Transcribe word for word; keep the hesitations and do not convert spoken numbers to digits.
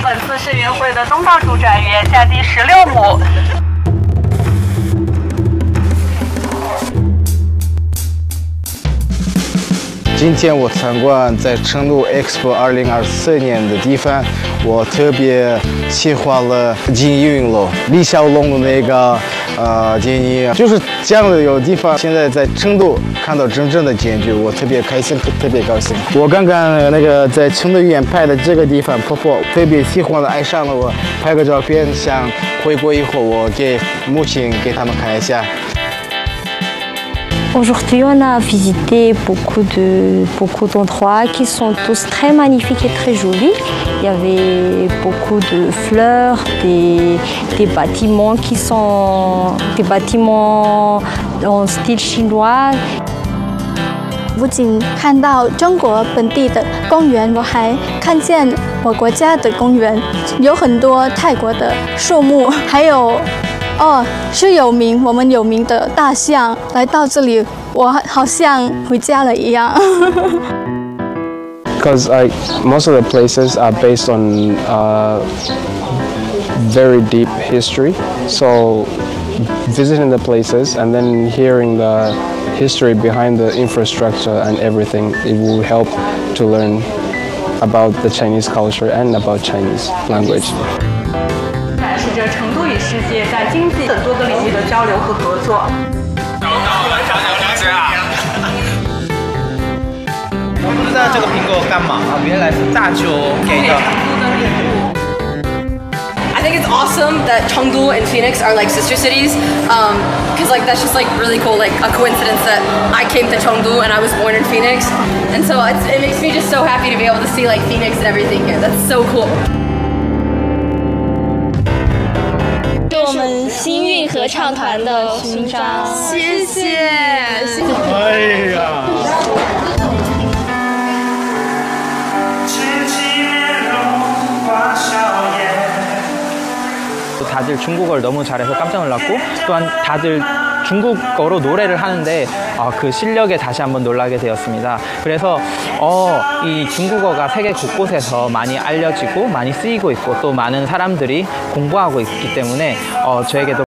本次世运会的东道主展员价第十六亩。 今天我参观在成都 Expo 二零二四年的地方，我特别喜欢了金鹰楼，李小龙的那个呃建议，就是这样的有地方。现在在成都看到真正的建筑，我特别开心，特别高兴。我刚刚那个在成都医院拍的这个地方，婆婆特别喜欢了，爱上了我，拍个照片，想回国以后我给母亲给他们看一下。 Aujourd'hui, on a visité beaucoup de beaucoup d'endroits qui sont tous très magnifiques et très jolis. Il y avait beaucoup de fleurs, des, des bâtiments qui sont des bâtiments en style chinois. 不仅看到中国本地的公园，我还看见我国家的公园，有很多泰国的树木，还有。 哦，是有名我们有名的大象，来到这里，我好像回家了一样。 Because like most of the places are based on uh, very deep history, so visiting the places and then hearing the history behind the infrastructure and everything, it will help to learn about the Chinese culture and about Chinese language. 展示着成都与世界在经济等多个领域的交流和合作。 我不知道这个苹果干嘛啊，原来是大邱给的。 I think it's awesome that Chengdu and Phoenix are like sister cities, um, because like that's just like really cool, like a coincidence that I came to Chengdu and I was born in Phoenix, and so it's, it makes me just so happy to be able to see like Phoenix and everything here. That's so cool. 我们新韵合唱团的勋章， 谢谢。 哎呀！ 다들 중국어를 너무 잘해서 깜짝 놀랐고 또한 다들 중국어로 노래를 하는데 어, 그 실력에 다시 한번 놀라게 되었습니다. 그래서 어, 이 중국어가 세계 곳곳에서 많이 알려지고 많이 쓰이고 있고 또 많은 사람들이 공부하고 있기 때문에 어, 저에게도